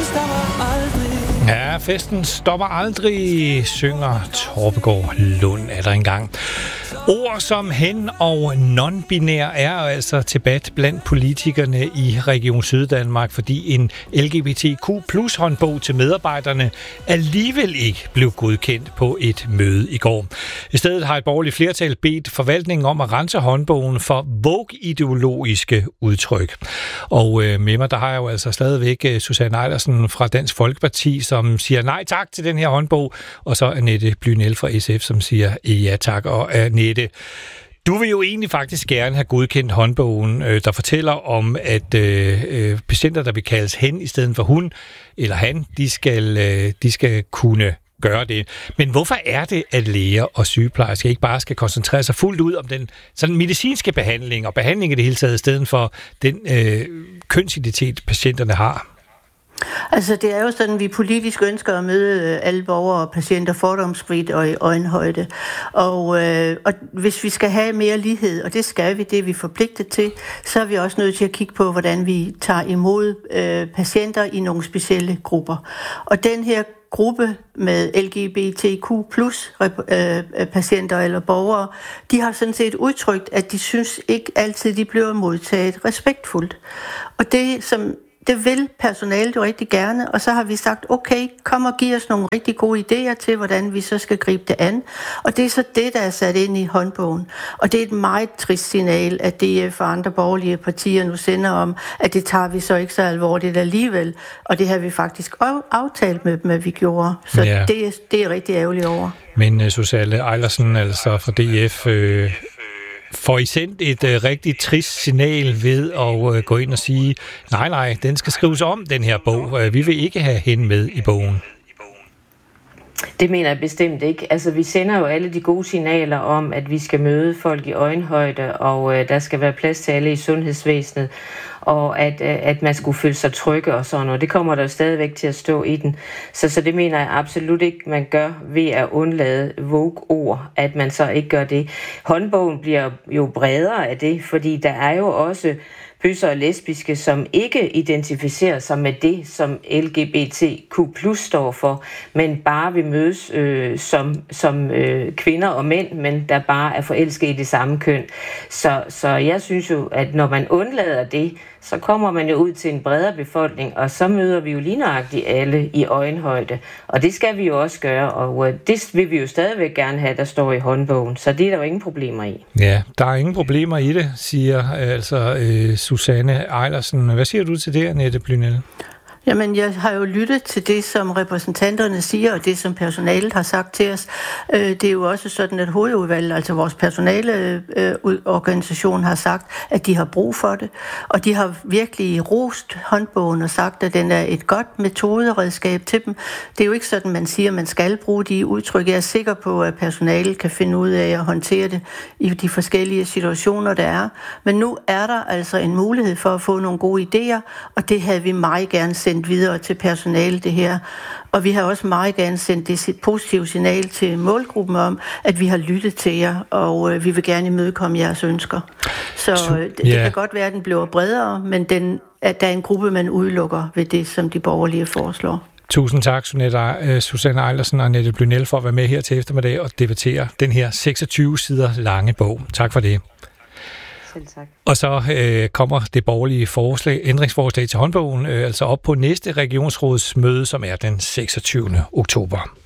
stopper aldrig. Ja, festen stopper aldrig, synger Torpegaard Lund der engang. Ord som hen og non-binær er altså tilbage blandt politikerne i Region Syddanmark, fordi en LGBTQ+ håndbog til medarbejderne alligevel ikke blev godkendt på et møde i går. I stedet har et borgerligt flertal bedt forvaltningen om at rense håndbogen for woke-ideologiske udtryk. Og med mig, der har jeg jo altså stadigvæk Susanne Eilersen fra Dansk Folkeparti, som siger nej tak til den her håndbog, og så Annette Blynel fra SF, som siger ja tak. Og Annette, du vil jo egentlig faktisk gerne have godkendt håndbogen, der fortæller om, at patienter, der vil kaldes hen i stedet for hun eller han, de skal kunne gøre det. Men hvorfor er det, at læger og sygeplejersker ikke bare skal koncentrere sig fuldt ud om den sådan medicinske behandling og behandling i det hele taget, i stedet for den kønsidentitet, patienterne har? Altså det er jo sådan, at vi politisk ønsker at møde alle borgere og patienter fordomsfrit og i øjenhøjde. Og hvis vi skal have mere lighed, og det skal vi, det er vi forpligtet til, så er vi også nødt til at kigge på, hvordan vi tager imod patienter i nogle specielle grupper. Og den her gruppe med LGBTQ+ patienter eller borgere, de har sådan set udtrykt, at de synes ikke altid, de bliver modtaget respektfuldt. Og det vil personalet jo rigtig gerne, og så har vi sagt, okay, kom og giv os nogle rigtig gode idéer til, hvordan vi så skal gribe det an. Og det er så det, der er sat ind i håndbogen. Og det er et meget trist signal, at DF og andre borgerlige partier nu sender om, at det tager vi så ikke så alvorligt alligevel. Og det har vi faktisk aftalt med dem, at vi gjorde. Så ja. Det er rigtig ærgerligt over. Men Susanne Eilersen, altså fra DF, får I sendt et rigtig trist signal ved at gå ind og sige, nej, den skal skrives om, den her bog. Vi vil ikke have hende med i bogen. Det mener jeg bestemt ikke. Altså, vi sender jo alle de gode signaler om, at vi skal møde folk i øjenhøjde, og der skal være plads til alle i sundhedsvæsenet, og at man skulle føle sig trygge og sådan noget. Det kommer der jo stadigvæk til at stå i den. Så det mener jeg absolut ikke, man gør ved at undlade woke-ord, at man så ikke gør det. Håndbogen bliver jo bredere af det, fordi der er jo også bøsser og lesbiske, som ikke identificerer sig med det, som LGBTQ+ står for, men bare vil mødes som kvinder og mænd, men der bare er forelsket i det samme køn. Så jeg synes jo, at når man undlader det, så kommer man jo ud til en bredere befolkning, og så møder vi jo lige nøjagtigt alle i øjenhøjde. Og det skal vi jo også gøre, og det vil vi jo stadigvæk gerne have, der står i håndbogen. Så det er der jo ingen problemer i. Ja, der er ingen problemer i det, siger altså Susanne Eilersen. Hvad siger du til det, Annette Blynel? Jamen, jeg har jo lyttet til det, som repræsentanterne siger, og det, som personalet har sagt til os. Det er jo også sådan, at hovedudvalget, altså vores personaleorganisation, har sagt, at de har brug for det. Og de har virkelig rost håndbogen og sagt, at den er et godt metoderedskab til dem. Det er jo ikke sådan, man siger, at man skal bruge de udtryk. Jeg er sikker på, at personalet kan finde ud af at håndtere det i de forskellige situationer, der er. Men nu er der altså en mulighed for at få nogle gode idéer, og det havde vi meget gerne sendt videre til personale det her. Og vi har også meget gerne sendt det positive signal til målgruppen om, at vi har lyttet til jer, og vi vil gerne imødekomme jeres ønsker. Så det kan godt være, at den bliver bredere, men at der er en gruppe, man udelukker ved det, som de borgerlige foreslår. Tusind tak, Susanne Eilersen og Annette Blynel, for at være med her til eftermiddag og debattere den her 26 sider lange bog. Tak for det. Selv tak. Og så kommer det borgerlige ændringsforslag til håndbogen altså op på næste regionsrådsmøde, som er den 26. oktober.